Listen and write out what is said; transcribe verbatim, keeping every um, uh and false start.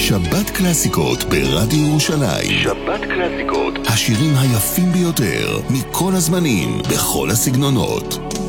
שבת קלאסיקות ברדיו ירושלים. שבת קלאסיקות. השירים היפים ביותר מכל הזמנים, בכל הסגנונות.